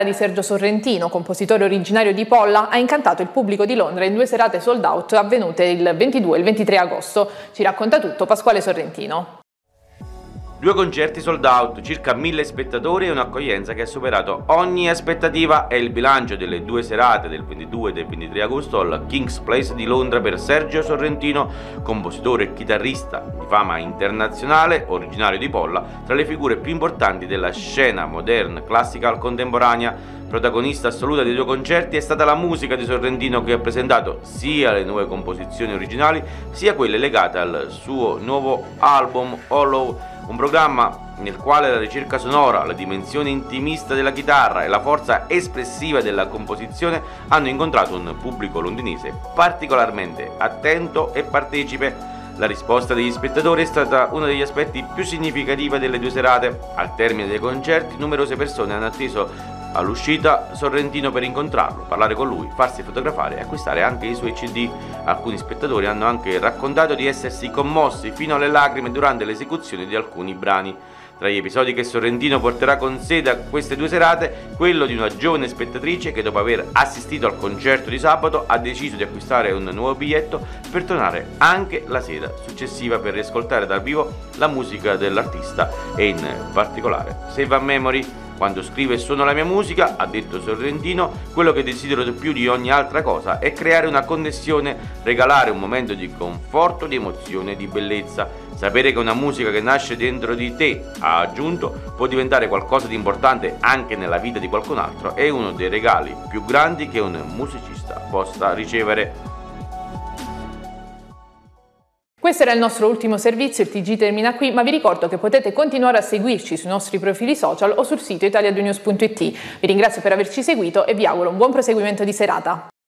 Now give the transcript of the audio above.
di Sergio Sorrentino, compositore originario di Polla, ha incantato il pubblico di Londra in 2 serate sold out avvenute il 22 e il 23 agosto. Ci racconta tutto Pasquale Sorrentino. 2 concerti sold out, circa 1000 spettatori e un'accoglienza che ha superato ogni aspettativa. È il bilancio delle 2 serate del 22 e del 23 agosto al King's Place di Londra per Sergio Sorrentino, compositore e chitarrista di fama internazionale, originario di Polla, tra le figure più importanti della scena modern classical contemporanea. Protagonista assoluta dei 2 concerti è stata la musica di Sorrentino, che ha presentato sia le nuove composizioni originali sia quelle legate al suo nuovo album Hollow, un programma nel quale la ricerca sonora, la dimensione intimista della chitarra e la forza espressiva della composizione hanno incontrato un pubblico londinese particolarmente attento e partecipe. La risposta degli spettatori è stata uno degli aspetti più significativi delle 2 serate. Al termine dei concerti, numerose persone hanno atteso all'uscita Sorrentino per incontrarlo, parlare con lui, farsi fotografare e acquistare anche i suoi CD. Alcuni spettatori hanno anche raccontato di essersi commossi fino alle lacrime durante l'esecuzione di alcuni brani. Tra gli episodi che Sorrentino porterà con sé da queste 2 serate, quello di una giovane spettatrice che, dopo aver assistito al concerto di sabato, ha deciso di acquistare un nuovo biglietto per tornare anche la sera successiva per riascoltare dal vivo la musica dell'artista e in particolare Save a Memory. Quando scrivo e suono la mia musica, ha detto Sorrentino, quello che desidero di più di ogni altra cosa è creare una connessione, regalare un momento di conforto, di emozione, di bellezza. Sapere che una musica che nasce dentro di te, ha aggiunto, può diventare qualcosa di importante anche nella vita di qualcun altro è uno dei regali più grandi che un musicista possa ricevere. Questo era il nostro ultimo servizio, il TG termina qui, ma vi ricordo che potete continuare a seguirci sui nostri profili social o sul sito italianews.it. Vi ringrazio per averci seguito e vi auguro un buon proseguimento di serata.